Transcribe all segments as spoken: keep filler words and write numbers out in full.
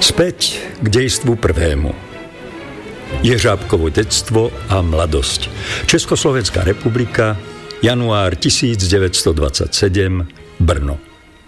Späť k dejstvu prvému. Ježábkovo detstvo a mladosť. Československá republika, január tisícdeväťstodvadsaťsedem, Brno.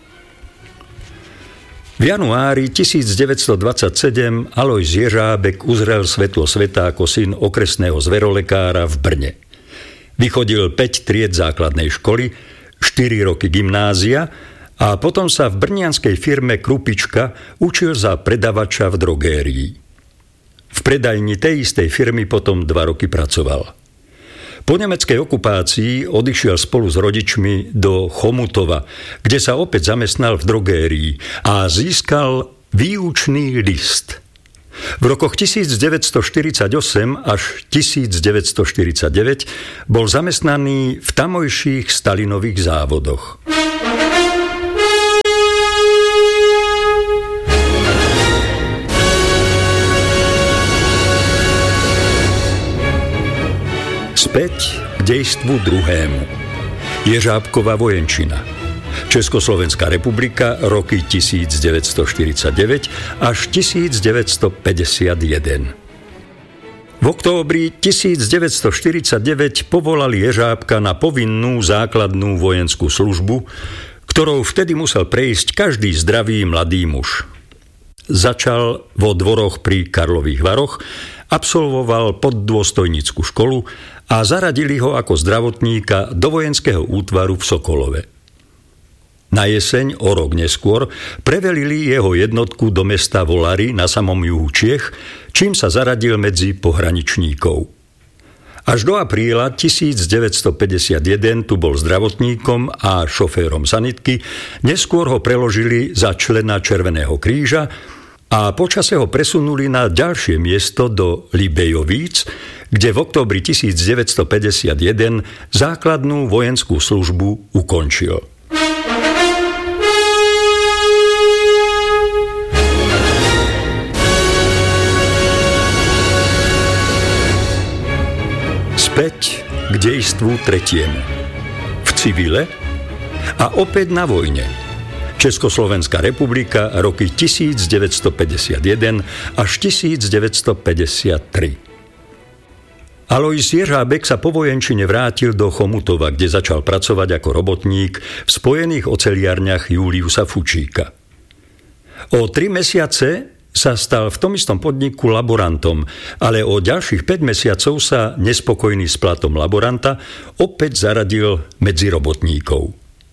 V januári tisícdeväťstodvadsaťsedem Alojz Ježábek uzrel svetlo sveta ako syn okresného zverolekára v Brne. Vychodil päť tried základnej školy, štyri roky gymnázia a potom sa v brnianskej firme Krupička učil za predavača v drogérii. V predajni tej istej firmy potom dva roky pracoval. Po nemeckej okupácii odišiel spolu s rodičmi do Chomutova, kde sa opäť zamestnal v drogérii a získal výučný list. V rokoch tisícdeväťstoštyridsaťosem až tisícdeväťstoštyridsaťdeväť bol zamestnaný v tamojších Stalinových závodoch. Späť k dejstvu druhému. Ježábkova vojenčina. Československá republika, roky tisícdeväťstoštyridsaťdeväť až tisícdeväťstopäťdesiatjeden. V októbri tisícdeväťstoštyridsaťdeväť povolali Ježábka na povinnú základnú vojenskú službu, ktorou vtedy musel prejsť každý zdravý mladý muž. Začal vo dvoroch pri Karlových Varoch, absolvoval poddôstojnícku školu a zaradili ho ako zdravotníka do vojenského útvaru v Sokolove. Na jeseň, o rok neskôr, prevelili jeho jednotku do mesta Volary na samom juhu Čiech, čím sa zaradil medzi pohraničníkov. Až do apríla tisícdeväťstopäťdesiatjeden tu bol zdravotníkom a šoférom sanitky, neskôr ho preložili za člena Červeného kríža a počase ho presunuli na ďalšie miesto do Libejovíc, kde v októbri tisícdeväťstopäťdesiatjeden základnú vojenskú službu ukončil. Späť k dejstvu tretiemu. V civile a opäť na vojne. Československá republika, roky tisícdeväťstopäťdesiatjeden až tisícdeväťstopäťdesiattri. Alojz Ježábek sa po vojenčine vrátil do Chomutova, kde začal pracovať ako robotník v spojených oceliarniach Juliusa Fučíka. O tri mesiace sa stal v tom istom podniku laborantom, ale o ďalších päť mesiacov sa, nespokojný s platom laboranta, opäť zaradil medzi robotníkov.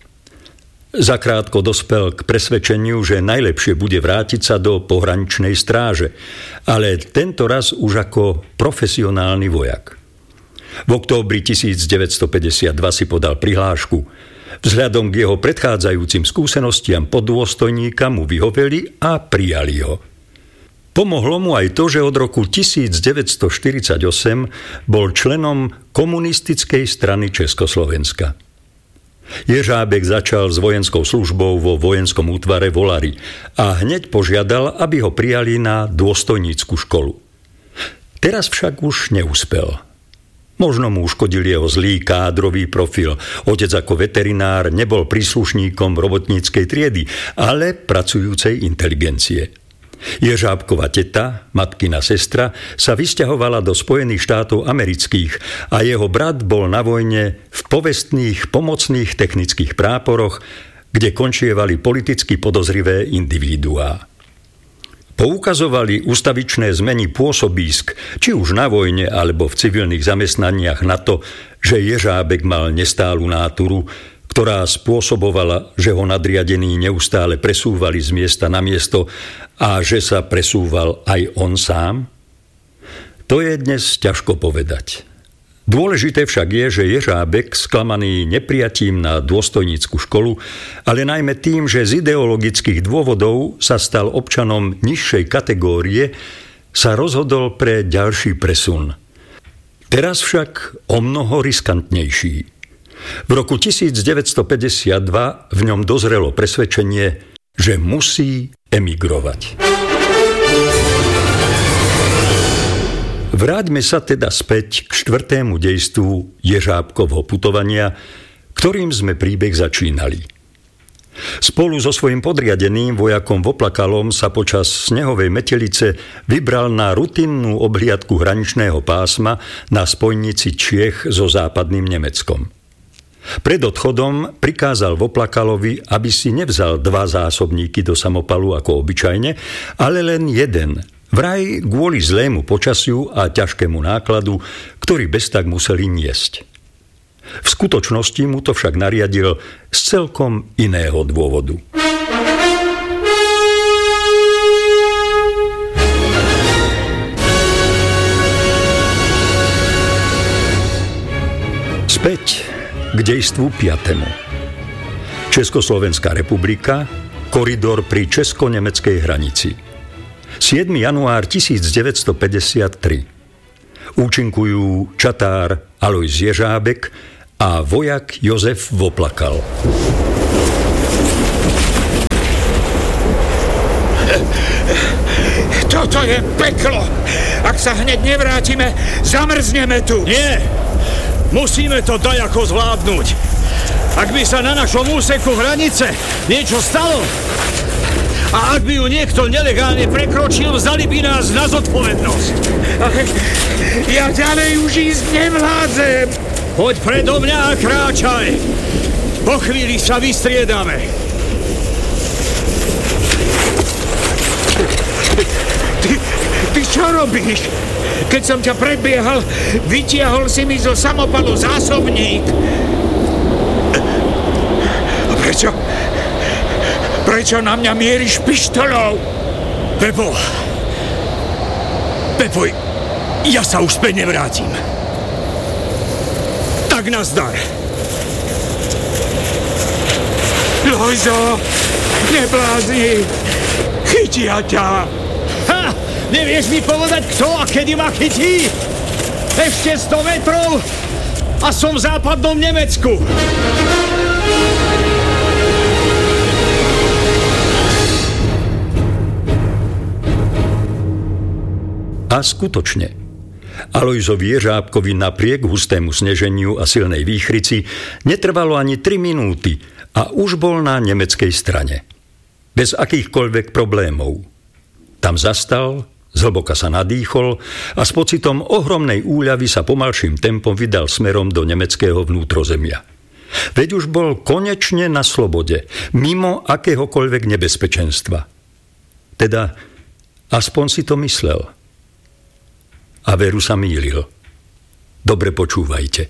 Zakrátko dospel k presvedčeniu, že najlepšie bude vrátiť sa do pohraničnej stráže, ale tento raz už ako profesionálny vojak. V októbri tisícdeväťstopäťdesiatdva si podal prihlášku. Vzhľadom k jeho predchádzajúcim skúsenostiam poddôstojníka mu vyhoveli a prijali ho. Pomohlo mu aj to, že od roku tisícdeväťstoštyridsaťosem bol členom komunistickej strany Československa. Ježábek začal s vojenskou službou vo vojenskom útvare Volary a hneď požiadal, aby ho prijali na dôstojnícku školu. Teraz však už neúspel. Možno mu uškodil jeho zlý kádrový profil. Otec ako veterinár nebol príslušníkom robotníckej triedy, ale pracujúcej inteligencie. Ježábkova teta, matkina sestra, sa vysťahovala do Spojených štátov amerických a jeho brat bol na vojne v povestných pomocných technických práporoch, kde končievali politicky podozrivé individuá. Poukazovali ustavičné zmeny pôsobísk, či už na vojne alebo v civilných zamestnaniach, na to, že Ježábek mal nestálu náturu, ktorá spôsobovala, že ho nadriadení neustále presúvali z miesta na miesto a že sa presúval aj on sám? To je dnes ťažko povedať. Dôležité však je, že Ježábek, sklamaný neprijatím na dôstojnícku školu, ale najmä tým, že z ideologických dôvodov sa stal občanom nižšej kategórie, sa rozhodol pre ďalší presun. Teraz však o mnoho riskantnejší. V roku tisícdeväťstopäťdesiatdva v ňom dozrelo presvedčenie, že musí emigrovať. Vráťme sa teda späť k štvrtému dejstvu Ježábkovho putovania, ktorým sme príbeh začínali. Spolu so svojím podriadeným vojakom Voplakalom sa počas snehovej metelice vybral na rutinnú obhliadku hraničného pásma na spojnici Čiech so západným Nemeckom. Pred odchodom prikázal Voplakalovi, aby si nevzal dva zásobníky do samopalu ako obyčajne, ale len jeden, vraj kvôli zlému počasiu a ťažkému nákladu, ktorý bez tak museli niesť. V skutočnosti mu to však nariadil z celkom iného dôvodu. Späť k dejstvu piatemu. Československá republika, koridor pri česko-nemeckej hranici. siedmeho januára tisícdeväťstopäťdesiattri. Účinkujú čatár Alojz Jeřábek a vojak Jozef Voplakal. Toto je peklo! Ak sa hneď nevrátime, zamrzneme tu! Nie! Musíme to dajako zvládnuť. Ak by sa na našom úseku hranice niečo stalo a ak by ju niekto nelegálne prekročil, vzali by nás na zodpovednosť. Ale ja ďalej už ísť nevládzem. Poď predo mňa a kráčaj. Po chvíli sa vystriedame. Ty, ty čo robíš? Keď som ťa predbiehal, vytiahol si mi zo samopalu zásobník. A prečo? Prečo na mňa mieríš pištolou? Pepo. Pepo, ja sa už späť nevrátim. Tak nazdar. Lojzo, neblázni. Chytia ťa. Ha! Nevieš mi povedať, kto a kedy ma chytí? Ešte sto metrov a som v západnom Nemecku. A skutočne, Alojzovi Jeřábkovi napriek hustému sneženiu a silnej výchrici netrvalo ani tri minúty a už bol na nemeckej strane. Bez akýchkoľvek problémov. Tam zastal, zhlboka sa nadýchol a s pocitom ohromnej úľavy sa pomalším tempom vydal smerom do nemeckého vnútrozemia. Veď už bol konečne na slobode, mimo akéhokoľvek nebezpečenstva. Teda aspoň si to myslel. A veru sa mýlil. Dobre počúvajte.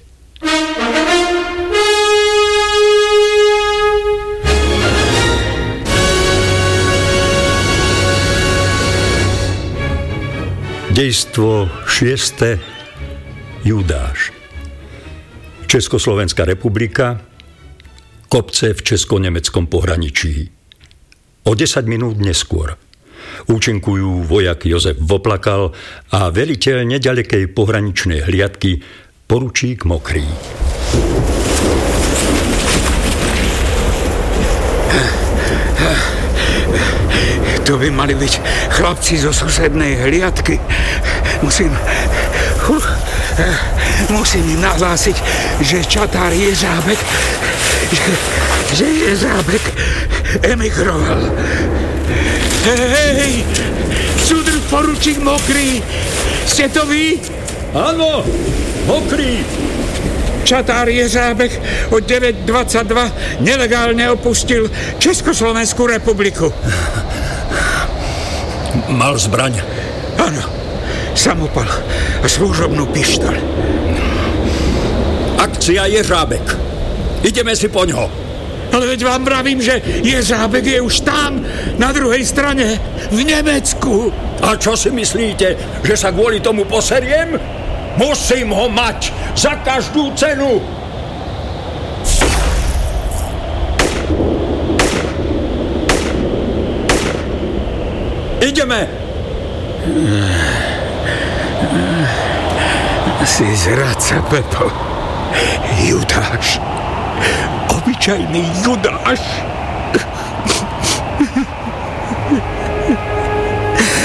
Dejstvo šieste. Judáš. Československá republika, kopce v česko-nemeckom pohraničí. O desať minút neskôr účinkujú vojak Jozef Voplakal a veliteľ nedalekej pohraničnej hliadky poručík Mokrý. To by mali byť chlapci zo susednej hliadky. Musím... Uh, musím im nahlásiť, že čatár Jeřábek... Že, že Jeřábek emigroval. Hej! Súdruh poručík Mokrý! Ste to vy? Áno, Mokrý! Čatár Jeřábek od deväť dvadsaťdva nelegálne opustil Československú republiku. Mal zbraň? Áno, samopal a služobnú pištoľ. Akcia Jeřábek. Ideme si po ňo. Ale veď vám vravím, že Jeřábek je už tam, na druhej strane, v Nemecku. A čo si myslíte, že sa kvôli tomu poseriem? Musím ho mať za každú cenu. Ideme. Si zradca, Pepo. Judáš. Obyčajný Judáš.